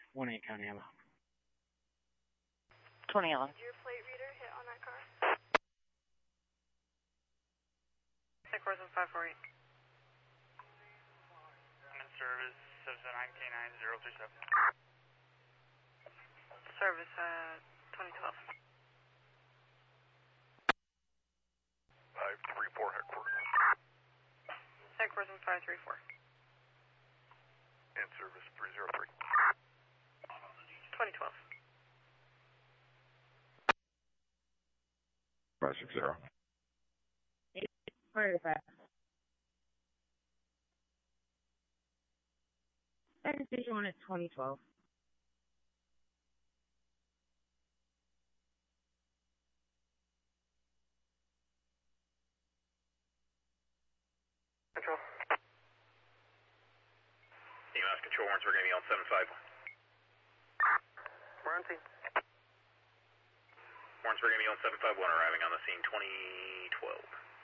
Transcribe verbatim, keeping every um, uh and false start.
one eight County Ammo. twenty Allen. Your plate reader hit on that car? Six Corson five four eight. I'm in service, seven seven nine K nine zero three seven. Service, uh, twenty twelve. five three four headquarters. Six Corson five three four. In service three zero three. twenty twelve. five six zero. forty-five. Second station one at twenty twelve. Control. E M S control warrants, we're going to be on seven five one. We're on scene. Warrants, we're going to be on seven five one, arriving on the scene twenty twelve.